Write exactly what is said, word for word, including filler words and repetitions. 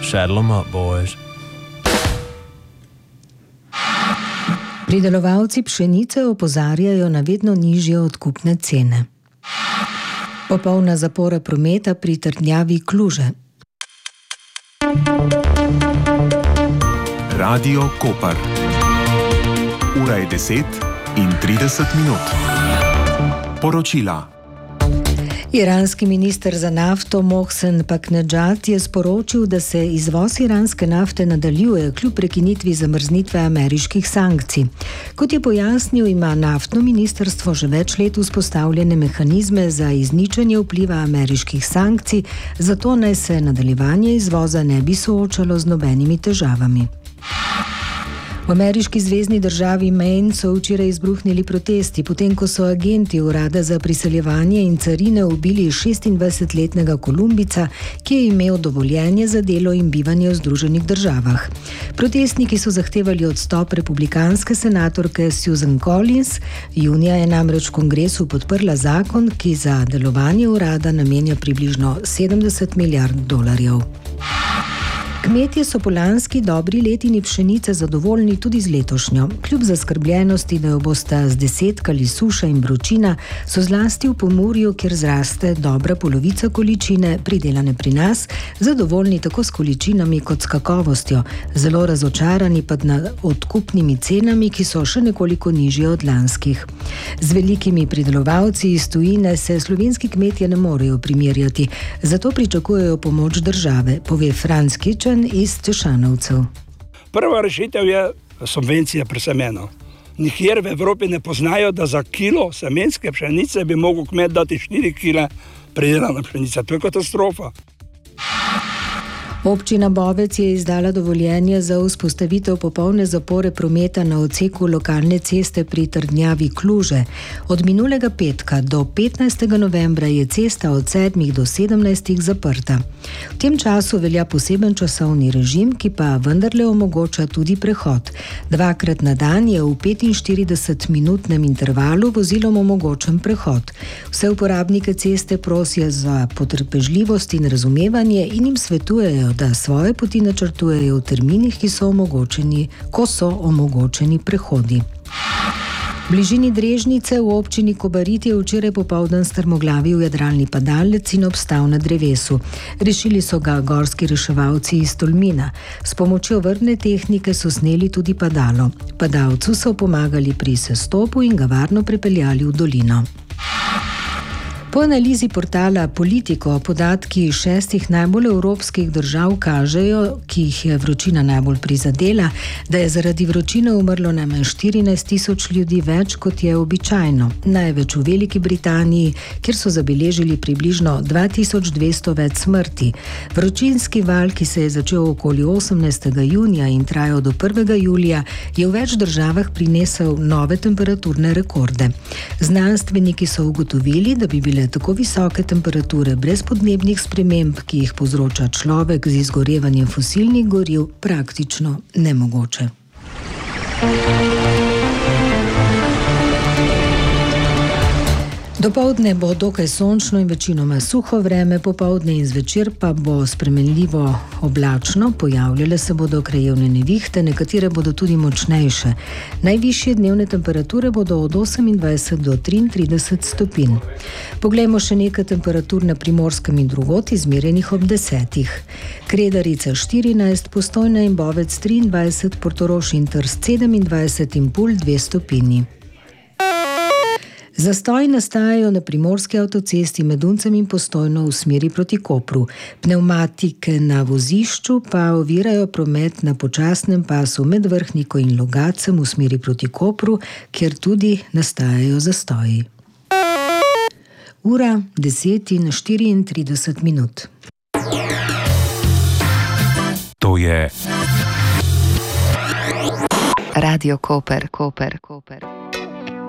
Saddle 'em up, boys. Pridelovalci pšenice opozarjajo na vedno nižje odkupne cene. Popolna zapora prometa pri trdnjavi Kluže. Radio Koper. Ura je deset in trideset minut. Poročila. Iranski minister za nafto Mohsen Paknedžad je sporočil, da se izvoz iranske nafte nadaljuje kljub prekinitvi zamrznitve ameriških sankcij. Kot je pojasnil, ima naftno ministrstvo že več let vzpostavljene mehanizme za izničenje vpliva ameriških sankcij, zato naj se nadaljevanje izvoza ne bi soočalo z nobenimi težavami. V ameriški zvezni državi Maine so včeraj izbruhnili protesti, potem ko so agenti urada za priseljevanje in carine ubili šestindvajsetletnega Kolumbica, ki je imel dovoljenje za delo in bivanje v Združenih državah. Protestniki so zahtevali odstop republikanske senatorke Susan Collins. Junija je namreč v kongresu podprla zakon, ki za delovanje urada namenja približno sedemdeset milijard dolarjev. Kmetje so po lanski dobri letini pšenice zadovoljni tudi z letošnjo. Kljub zaskrbljenosti, da jo bosta zdesetkali suša in vročina, so zlasti v Pomurju, kjer zraste dobra polovica količine pridelane pri nas, zadovoljni tako s količinami kot s kakovostjo, zelo razočarani pa nad odkupnimi cenami, ki so še nekoliko nižje od lanskih. Z velikimi pridelovalci iz tujine se slovenski kmetje ne morejo primerjati, zato pričakujejo pomoč države, pove Franc Kičen iz Češanovcev. Prva rešitev je subvencija pri semenu. Nikjer v Evropi ne poznajo, da za kilo semenske pšenice bi mogel kmet dati štiri kile pridelane pšenice. To je katastrofa. Občina Bovec je izdala dovoljenje za vzpostavitev popolne zapore prometa na odseku lokalne ceste pri trdnjavi Kluže. Od minulega petka do petnajstega novembra je cesta od sedmih do sedemnajstih zaprta. V tem času velja poseben časovni režim, ki pa vendarle omogoča tudi prehod. Dvakrat na dan je v petinštiridesetminutnem intervalu vozilom omogočen prehod. Vse uporabnike ceste prosijo za potrpežljivost in razumevanje in jim svetujejo, da svoje poti načrtujejo v terminih, ki so omogočeni, ko so omogočeni prehodi. V bližini Drežnice v občini Kobarid je včeraj popoldan strmoglavil jadralni padalec in obstal na drevesu. Rešili so ga gorski reševalci iz Tolmina. S pomočjo vrtne tehnike so sneli tudi padalo. Padalcu so pomagali pri sestopu in ga varno prepeljali v dolino. Po analizi portala Politico podatki šestih najbolj evropskih držav kažejo, ki jih je vročina najbolj prizadela, da je zaradi vročine umrlo najmanj štirinajst tisoč ljudi več, kot je običajno. Največ v Veliki Britaniji, kjer so zabeležili približno dva tisoč dvesto več smrti. Vročinski val, ki se je začel okoli osemnajstega junija in trajal do prvega julija, je v več državah prinesel nove temperaturne rekorde. Znanstveniki so ugotovili, da bi bile tako visoke temperature brez podnebnih sprememb, ki jih povzroča človek z izgorevanjem fosilnih goriv, praktično nemogoče. Dopoldne bo dokaj sončno in večinoma suho vreme, popoldne in zvečer pa bo spremenljivo oblačno, pojavljale se bodo krajevne nevihte, nekatere bodo tudi močnejše. Najvišje dnevne temperature bodo od osemindvajset do triintrideset stopinj. Poglejmo še nekaj temperatur na Primorskem in drugod, izmerjenih ob desetih. Kredarica štirinajst, Postojna in Bovec triindvajset, Portorož in Trst sedemindvajset in Pulj dve stopinji. Zastoji nastajajo na primorski avtocesti med Uncem in Postojno v smeri proti Kopru. Pnevmatike na vozišču pa ovirajo promet na počasnem pasu med Vrhniko in Logacem v smeri proti Kopru, kjer tudi nastajajo zastoji. Ura deset in štiriintrideset minut. To je Radio Koper, Koper, Koper.